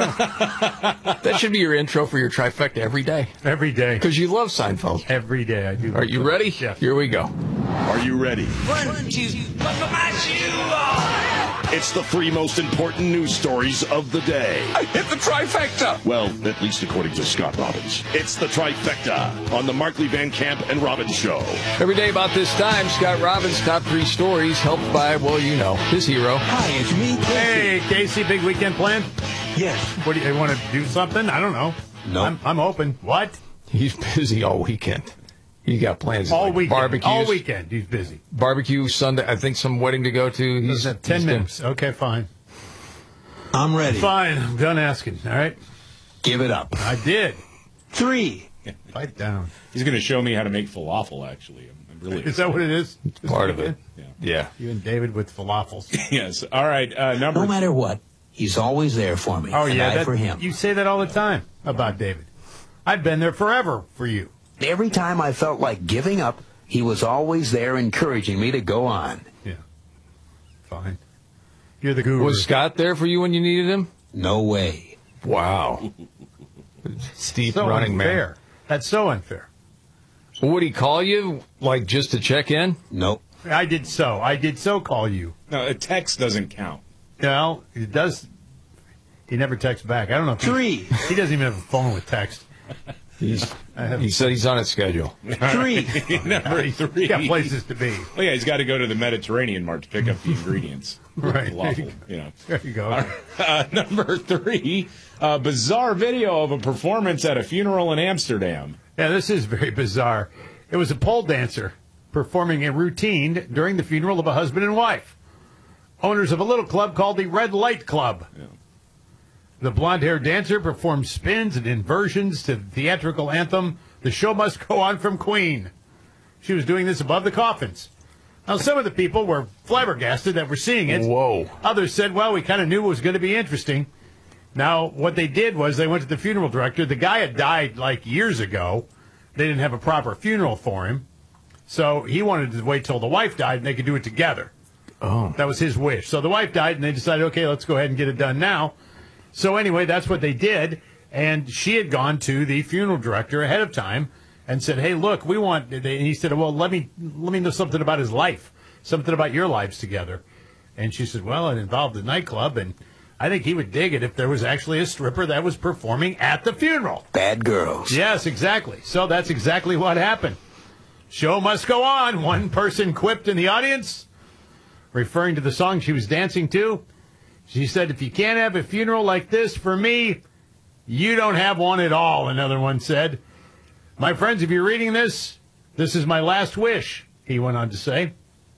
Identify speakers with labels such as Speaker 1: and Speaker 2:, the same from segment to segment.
Speaker 1: That should be your intro for your trifecta every day.
Speaker 2: Every day.
Speaker 1: Because you love Seinfeld.
Speaker 2: Every day I do.
Speaker 1: Are you ready?
Speaker 2: Yeah.
Speaker 1: Here we go.
Speaker 3: Are you ready?
Speaker 4: 1, 2, buckle my shoe on.
Speaker 3: It's the 3 most important news stories of the day.
Speaker 4: I hit the trifecta.
Speaker 3: Well, at least according to Scott Robbins. It's the trifecta on the Markley, Van Camp, and Robbins Show.
Speaker 1: Every day about this time, Scott Robbins' top 3 stories, helped by, well, you know, his hero.
Speaker 4: Hi, it's me, Casey.
Speaker 2: Hey, Casey, big weekend plan?
Speaker 4: Yes.
Speaker 2: What do you want to do something? I don't know.
Speaker 4: No.
Speaker 2: I'm open. What?
Speaker 1: He's busy all weekend. He got plans
Speaker 2: All
Speaker 1: like
Speaker 2: weekend.
Speaker 1: barbecues.
Speaker 2: All weekend. He's busy.
Speaker 1: Barbecue Sunday. I think some wedding to go to. He's
Speaker 2: 10 minutes. Okay, fine.
Speaker 4: I'm ready.
Speaker 2: Fine. I'm done asking. All right.
Speaker 4: Give it up.
Speaker 2: I did.
Speaker 4: 3.
Speaker 2: Pipe down.
Speaker 5: He's going to show me how to make falafel, actually. I'm really
Speaker 2: Is that what it is? This
Speaker 1: part of
Speaker 2: weekend?
Speaker 1: it. Yeah.
Speaker 2: You and David with falafels.
Speaker 5: Yes. All right. Number
Speaker 4: No matter what, he's always there for me.
Speaker 2: Oh,
Speaker 4: and
Speaker 2: yeah.
Speaker 4: I for him.
Speaker 2: You say that all the time about David. I've been there forever for you.
Speaker 4: Every time I felt like giving up, he was always there encouraging me to go on.
Speaker 2: Yeah. Fine. You're the guru.
Speaker 1: Was Scott there for you when you needed him?
Speaker 4: No way.
Speaker 1: Wow. Steep
Speaker 2: so
Speaker 1: running
Speaker 2: unfair.
Speaker 1: man.
Speaker 2: That's so unfair.
Speaker 1: Would he call you, like, just to check in?
Speaker 4: Nope.
Speaker 2: I did so call you.
Speaker 5: No, a text doesn't count.
Speaker 2: Well, it does. He never texts back. I don't know if
Speaker 4: 3.
Speaker 2: he doesn't even have a phone with text.
Speaker 1: He said he's on his schedule.
Speaker 4: 3.
Speaker 5: Number
Speaker 2: He's
Speaker 5: 3.
Speaker 2: got places to be.
Speaker 5: Well, yeah, he's got to go to the Mediterranean Mart to pick up the ingredients.
Speaker 2: Right.
Speaker 5: Falafel, you know.
Speaker 2: There you go.
Speaker 5: Number 3, a bizarre video of a performance at a funeral in Amsterdam.
Speaker 2: Yeah, this is very bizarre. It was a pole dancer performing a routine during the funeral of a husband and wife, owners of a little club called the Red Light Club.
Speaker 5: Yeah.
Speaker 2: The blonde-haired dancer performed spins and inversions to the theatrical anthem, "The Show Must Go On" from Queen. She was doing this above the coffins. Now, some of the people were flabbergasted that were seeing it.
Speaker 1: Whoa.
Speaker 2: Others said, well, we kind of knew it was going to be interesting. Now, what they did was they went to the funeral director. The guy had died like years ago. They didn't have a proper funeral for him. So he wanted to wait till the wife died and they could do it together.
Speaker 1: Oh.
Speaker 2: That was his wish. So the wife died and they decided, okay, let's go ahead and get it done now. So anyway, that's what they did. And she had gone to the funeral director ahead of time and said, hey, look, we want, and he said, well, let me know something about his life, something about your lives together. And she said, well, it involved a nightclub, and I think he would dig it if there was actually a stripper that was performing at the funeral.
Speaker 4: Bad girls.
Speaker 2: Yes, exactly. So that's exactly what happened. Show must go on, one person quipped in the audience, referring to the song she was dancing to. She said, if you can't have a funeral like this for me, you don't have one at all, another one said. My friends, if you're reading this, this is my last wish, he went on to say.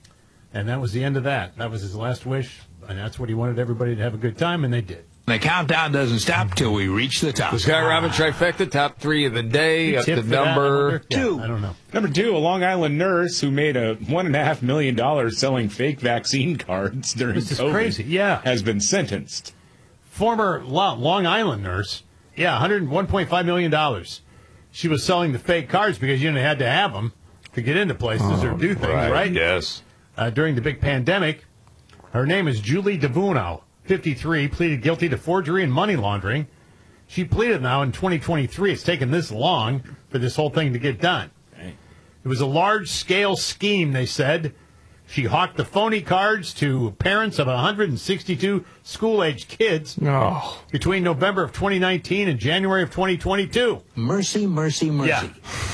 Speaker 2: And that was the end of that. That was his last wish, and that's what he wanted everybody to have a good time, and they did.
Speaker 4: The countdown doesn't stop till we reach the top.
Speaker 1: The Scott Robbins trifecta, top 3 of the day, up
Speaker 2: Tip
Speaker 1: to
Speaker 2: for that,
Speaker 1: number
Speaker 2: yeah,
Speaker 4: 2.
Speaker 2: I don't know.
Speaker 5: Number 2, a Long Island nurse who made a $1.5 million selling fake vaccine cards during
Speaker 2: This is
Speaker 5: COVID
Speaker 2: crazy, yeah.
Speaker 5: has been sentenced.
Speaker 2: Former Long Island nurse, yeah, $101.5 million. She was selling the fake cards because you had to have them to get into places or do things, right?
Speaker 1: Yes.
Speaker 2: During the big pandemic. Her name is Julie DeVuno, 53, pleaded guilty to forgery and money laundering. She pleaded now in 2023. It's taken this long for this whole thing to get done.
Speaker 5: Dang.
Speaker 2: It was a large-scale scheme, they said. She hawked the phony cards to parents of 162 school-aged kids
Speaker 1: Oh.
Speaker 2: between November of 2019 and January of 2022.
Speaker 4: Mercy, mercy, mercy.
Speaker 2: Yeah.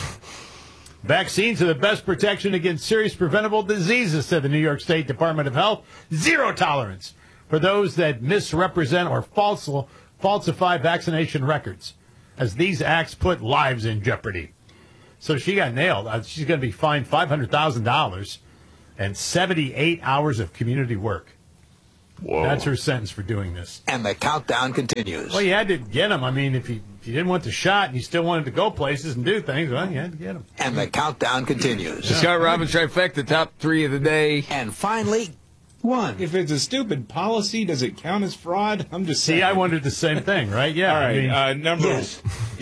Speaker 2: Vaccines are the best protection against serious preventable diseases, said the New York State Department of Health. Zero tolerance for those that misrepresent or falsify vaccination records, as these acts put lives in jeopardy. So she got nailed. She's going to be fined $500,000 and 78 hours of community work.
Speaker 1: Whoa.
Speaker 2: That's her sentence for doing this.
Speaker 4: And the countdown continues.
Speaker 2: Well, you had to get him. I mean, if you didn't want the shot and you still wanted to go places and do things, well, you had to get him.
Speaker 4: And the countdown continues.
Speaker 1: The Scott Robbins trifecta, top 3 of the day.
Speaker 4: And finally, 1.
Speaker 5: If it's a stupid policy, does it count as fraud? I'm just saying.
Speaker 2: See, I wondered the same thing, right? Yeah.
Speaker 5: All right,
Speaker 2: I mean,
Speaker 5: number
Speaker 4: Yes.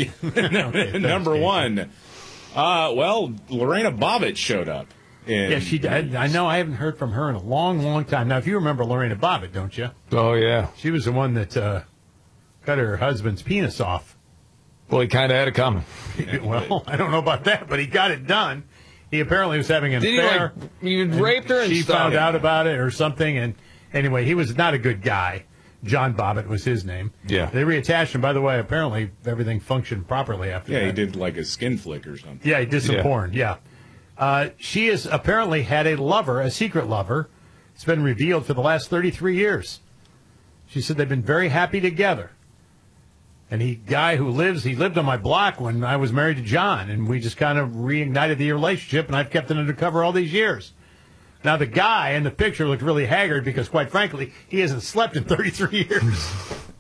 Speaker 5: number 1. Well, Lorena Bobbitt showed up.
Speaker 2: yeah, she did. I know I haven't heard from her in a long, long time. Now, if you remember Lorena Bobbitt, don't you?
Speaker 1: Oh, yeah.
Speaker 2: She was the one that cut her husband's penis off.
Speaker 1: Well, he kind of had it coming.
Speaker 2: Well, I don't know about that, but he got it done. He apparently was having an
Speaker 1: Did
Speaker 2: affair.
Speaker 1: he raped her and
Speaker 2: she
Speaker 1: stuff?
Speaker 2: found out about it or something. And anyway, he was not a good guy. John Bobbitt was his name.
Speaker 1: Yeah.
Speaker 2: They reattached him. By the way, apparently everything functioned properly after that.
Speaker 5: Yeah, he did like a skin flick or something.
Speaker 2: Yeah, he did some porn, yeah. She has apparently had a lover, a secret lover. It's been revealed for the last 33 years. She said they've been very happy together. And he lived on my block when I was married to John, and we just kind of reignited the relationship, and I've kept it undercover all these years. Now, the guy in the picture looked really haggard because, quite frankly, he hasn't slept in 33 years.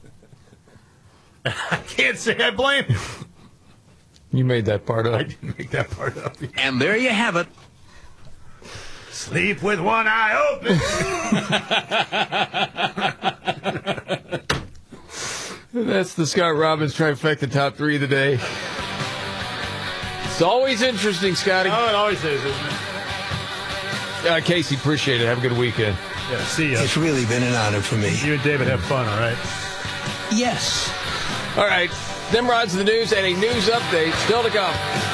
Speaker 2: I can't say I blame him.
Speaker 1: You made that part up.
Speaker 2: I didn't make that part up.
Speaker 4: And there you have it.
Speaker 2: Sleep with one eye open.
Speaker 1: That's the Scott Robbins Trifecta Top 3 of the day. It's always interesting, Scotty.
Speaker 2: Oh, it always is, isn't it?
Speaker 1: Casey, appreciate it. Have a good weekend.
Speaker 2: Yeah, see ya.
Speaker 4: It's really been an honor for me.
Speaker 2: You and David have fun, all right?
Speaker 4: Yes.
Speaker 1: All right. Them rods of the news and a news update still to come.